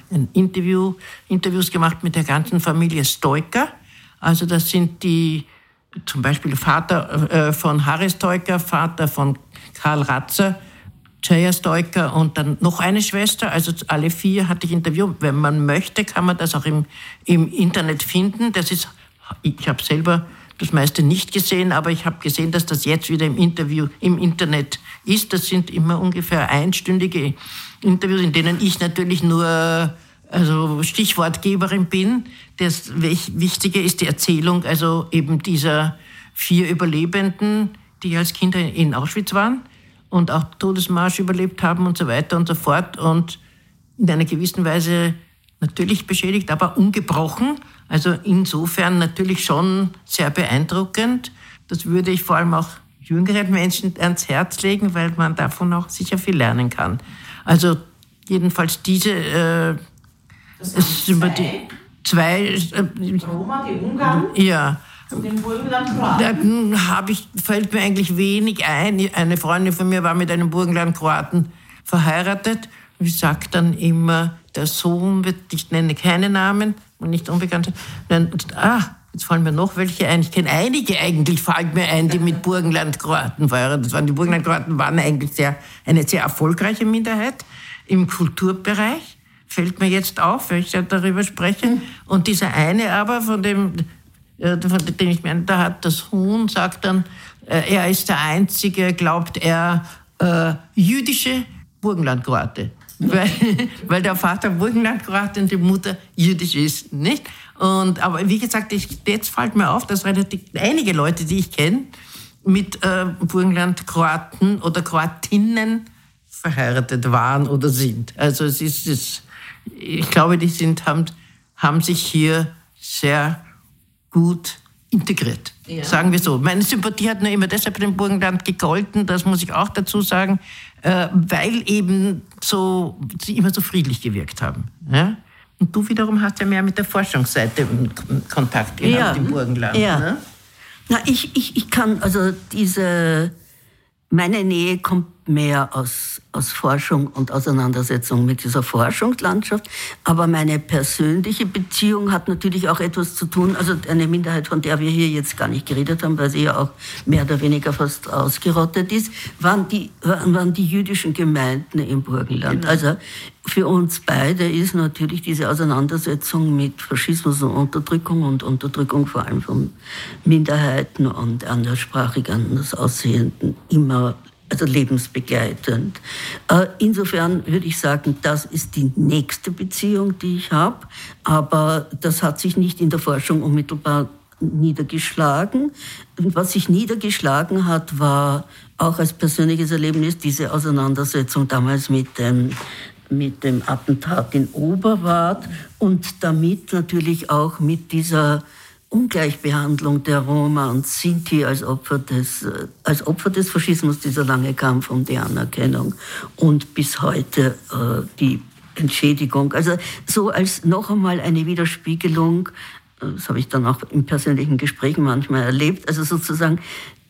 [SPEAKER 1] Interviews gemacht mit der ganzen Familie Stoiker. Also das sind die, zum Beispiel Vater von Harry Stoiker, Vater von Karl Ratzer, Jaya Stoiker und dann noch eine Schwester. Also alle 4 hatte ich interviewt. Wenn man möchte, kann man das auch im Internet finden. Das ist, ich habe selber das meiste nicht gesehen, aber ich habe gesehen, dass das jetzt wieder im Internet ist. Das sind immer ungefähr einstündige Interviews, in denen ich natürlich nur Stichwortgeberin bin. Das Wichtige ist die Erzählung, also eben dieser 4 Überlebenden, die als Kinder in Auschwitz waren und auch Todesmarsch überlebt haben und so weiter und so fort und in einer gewissen Weise natürlich beschädigt, aber ungebrochen. Also insofern natürlich schon sehr beeindruckend. Das würde ich vor allem auch jüngeren Menschen ans Herz legen, weil man davon auch sicher viel lernen kann. Also jedenfalls diese
[SPEAKER 3] das sind über die 2 Roma, die Ungarn.
[SPEAKER 1] Ja.
[SPEAKER 3] Und im Burgenland-Kroaten?
[SPEAKER 1] Da fällt mir eigentlich wenig ein. Eine Freundin von mir war mit einem Burgenland-Kroaten verheiratet. Ich sage dann immer, der Sohn ich nenne keine Namen und nicht unbekannt. Jetzt fallen mir noch welche ein. Ich kenne einige eigentlich, fallen mir ein, die mit Burgenland-Kroaten verheiratet waren. Die Burgenland-Kroaten waren eigentlich eine sehr erfolgreiche Minderheit im Kulturbereich. Fällt mir jetzt auf, wenn ich darüber spreche. Und dieser eine aber, von dem ich meine, da hat das Huhn, sagt dann, er ist der einzige, glaubt er, jüdische Burgenlandkroate. Weil der Vater Burgenlandkroate und die Mutter jüdisch ist, nicht? Aber wie gesagt, jetzt fällt mir auf, dass relativ einige Leute, die ich kenne, mit Burgenlandkroaten oder Kroatinnen verheiratet waren oder sind. Also ich glaube, die haben sich hier sehr gut integriert, sagen wir so. Meine Sympathie hat nur immer deshalb dem Burgenland gegolten, das muss ich auch dazu sagen, weil eben sie immer so friedlich gewirkt haben. Ja? Und du wiederum hast ja mehr mit der Forschungsseite Kontakt gehabt im Burgenland.
[SPEAKER 2] Ja.
[SPEAKER 1] Ne?
[SPEAKER 2] Na, ich kann, also meine Nähe kommt mehr aus Forschung und Auseinandersetzung mit dieser Forschungslandschaft. Aber meine persönliche Beziehung hat natürlich auch etwas zu tun, also eine Minderheit, von der wir hier jetzt gar nicht geredet haben, weil sie ja auch mehr oder weniger fast ausgerottet ist, waren die jüdischen Gemeinden im Burgenland. Genau. Also für uns beide ist natürlich diese Auseinandersetzung mit Faschismus und Unterdrückung vor allem von Minderheiten und anderssprachig, anders Aussehenden immer lebensbegleitend. Insofern würde ich sagen, das ist die nächste Beziehung, die ich habe. Aber das hat sich nicht in der Forschung unmittelbar niedergeschlagen. Und was sich niedergeschlagen hat, war auch als persönliches Erlebnis diese Auseinandersetzung damals mit dem Attentat in Oberwart und damit natürlich auch mit dieser Ungleichbehandlung der Roma und Sinti als Opfer des Faschismus, dieser lange Kampf um die Anerkennung und bis heute die Entschädigung. Also so als noch einmal eine Widerspiegelung, das habe ich dann auch in persönlichen Gesprächen manchmal erlebt, also sozusagen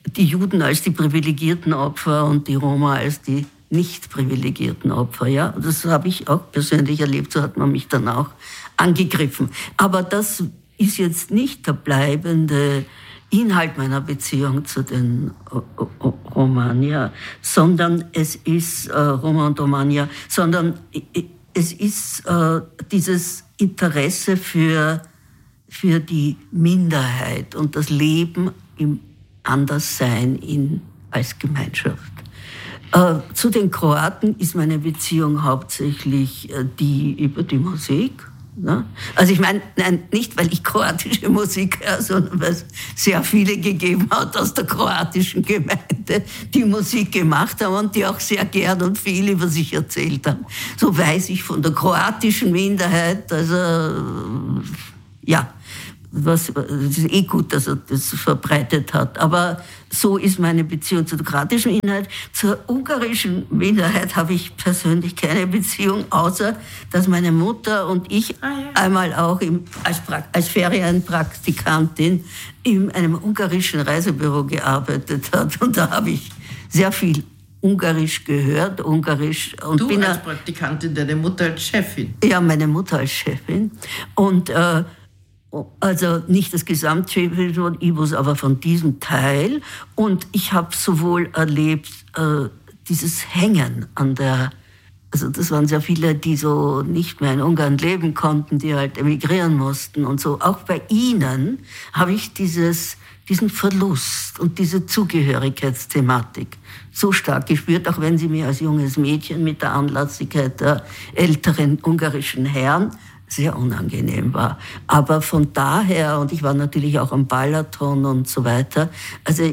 [SPEAKER 2] die Juden als die privilegierten Opfer und die Roma als die nicht privilegierten Opfer. Ja? Das habe ich auch persönlich erlebt, so hat man mich dann auch angegriffen. Aber das ist jetzt nicht der bleibende Inhalt meiner Beziehung zu den Romania, sondern es ist Roma und Romania, sondern es ist dieses Interesse für die Minderheit und das Leben im Anderssein als Gemeinschaft. Zu den Kroaten ist meine Beziehung hauptsächlich die über die Musik. Ne? Also ich meine, nein, nicht weil ich kroatische Musik höre, sondern weil es sehr viele gegeben hat aus der kroatischen Gemeinde, die Musik gemacht haben und die auch sehr gern und viel über sich erzählt haben. So weiß ich von der kroatischen Minderheit, also ja, es ist gut, dass er das verbreitet hat. Aber so ist meine Beziehung zur kroatischen Minderheit. Zur ungarischen Minderheit habe ich persönlich keine Beziehung, außer dass meine Mutter und ich einmal auch als Ferienpraktikantin in einem ungarischen Reisebüro gearbeitet hat. Und da habe ich sehr viel Ungarisch gehört, Ungarisch. Und
[SPEAKER 1] du als Praktikantin, deine Mutter als Chefin?
[SPEAKER 2] Ja, meine Mutter als Chefin. Und also nicht das Gesamtchefin von IBUS, aber von diesem Teil. Und ich habe sowohl erlebt, dieses Hängen an also das waren sehr viele, die so nicht mehr in Ungarn leben konnten, die halt emigrieren mussten und so. Auch bei ihnen habe ich diesen Verlust und diese Zugehörigkeitsthematik so stark gespürt, auch wenn sie mir als junges Mädchen mit der Anlassigkeit der älteren ungarischen Herren sehr unangenehm war. Aber von daher, und ich war natürlich auch am Balaton und so weiter, also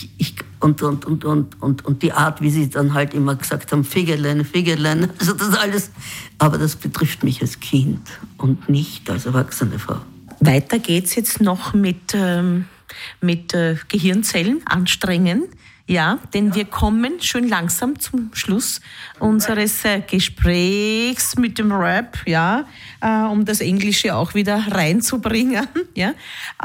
[SPEAKER 2] und die Art, wie sie dann halt immer gesagt haben, Figerlein, also das alles, aber das betrifft mich als Kind und nicht als erwachsene Frau.
[SPEAKER 3] Weiter geht's jetzt noch mit Gehirnzellen anstrengen. Ja, denn wir kommen schön langsam zum Schluss unseres Gesprächs mit dem Rap, ja, um das Englische auch wieder reinzubringen. Ja,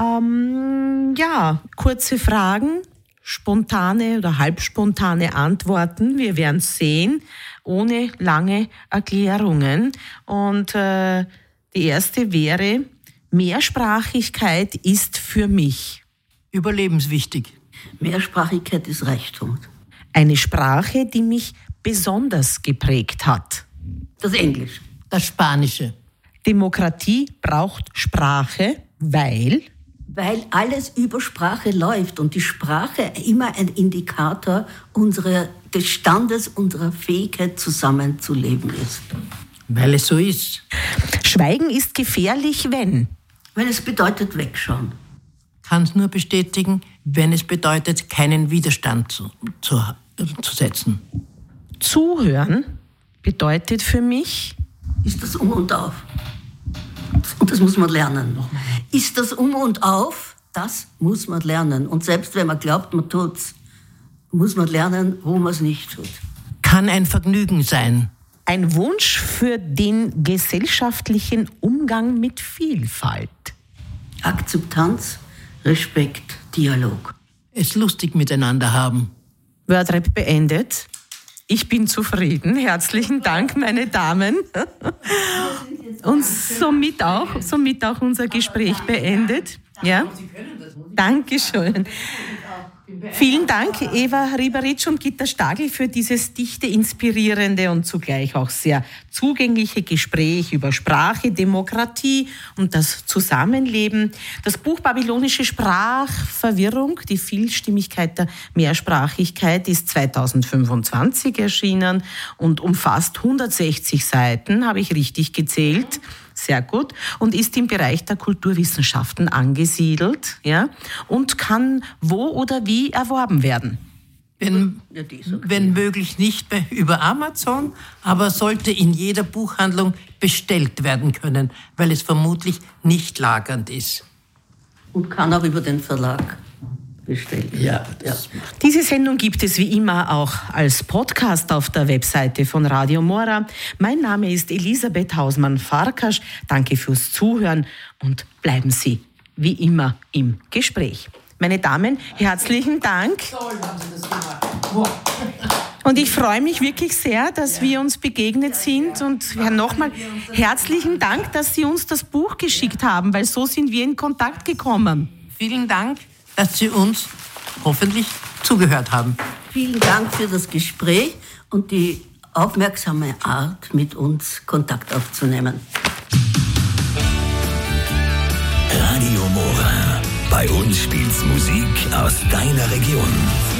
[SPEAKER 3] kurze Fragen, spontane oder halbspontane Antworten. Wir werden sehen, ohne lange Erklärungen. Und die erste wäre: Mehrsprachigkeit ist für mich
[SPEAKER 1] überlebenswichtig.
[SPEAKER 2] Mehrsprachigkeit ist Reichtum.
[SPEAKER 3] Eine Sprache, die mich besonders geprägt hat.
[SPEAKER 2] Das Englisch.
[SPEAKER 1] Das Spanische.
[SPEAKER 3] Demokratie braucht Sprache, weil
[SPEAKER 2] alles über Sprache läuft und die Sprache immer ein Indikator des Standes unserer Fähigkeit, zusammenzuleben ist.
[SPEAKER 1] Weil es so ist.
[SPEAKER 3] Schweigen ist gefährlich, wenn
[SPEAKER 2] es bedeutet wegschauen.
[SPEAKER 1] Kann es nur bestätigen, wenn es bedeutet, keinen Widerstand zu setzen.
[SPEAKER 3] Zuhören bedeutet für mich...
[SPEAKER 2] Ist das Um und Auf. Und das muss man lernen. Ist das Um und Auf, das muss man lernen. Und selbst wenn man glaubt, man tut's, muss man lernen, wo man es nicht tut.
[SPEAKER 1] Kann ein Vergnügen sein.
[SPEAKER 3] Ein Wunsch für den gesellschaftlichen Umgang mit Vielfalt.
[SPEAKER 2] Akzeptanz, Respekt, Dialog.
[SPEAKER 1] Es lustig miteinander haben.
[SPEAKER 3] Wordrap beendet. Ich bin zufrieden. Herzlichen Dank, meine Damen. Und somit auch unser Gespräch beendet. Ja? Dankeschön. Vielen Dank, Eva Ribaric und Gitta Stagl, für dieses dichte, inspirierende und zugleich auch sehr zugängliche Gespräch über Sprache, Demokratie und das Zusammenleben. Das Buch Babylonische Sprachverwirrung, die Vielstimmigkeit der Mehrsprachigkeit, ist 2025 erschienen und umfasst 160 Seiten, habe ich richtig gezählt. Sehr gut. Und ist im Bereich der Kulturwissenschaften angesiedelt, ja, und kann wo oder wie erworben werden.
[SPEAKER 1] Wenn möglich nicht über Amazon, aber sollte in jeder Buchhandlung bestellt werden können, weil es vermutlich nicht lagernd ist.
[SPEAKER 2] Und kann auch über den Verlag bestellt werden.
[SPEAKER 1] Ja.
[SPEAKER 3] Diese Sendung gibt es wie immer auch als Podcast auf der Webseite von Radio Mora. Mein Name ist Elisabeth Hausmann-Farkas. Danke fürs Zuhören und bleiben Sie wie immer im Gespräch. Meine Damen, herzlichen Dank.
[SPEAKER 1] Toll haben Sie das gemacht. Wow.
[SPEAKER 3] Und ich freue mich wirklich sehr, dass wir uns begegnet sind. Und nochmal herzlichen Dank, dass Sie uns das Buch geschickt haben, weil so sind wir in Kontakt gekommen.
[SPEAKER 1] Vielen Dank, dass Sie uns hoffentlich zugehört haben.
[SPEAKER 2] Vielen Dank für das Gespräch und die aufmerksame Art, mit uns Kontakt aufzunehmen.
[SPEAKER 4] Radio Mora. Bei uns spielt's Musik aus deiner Region.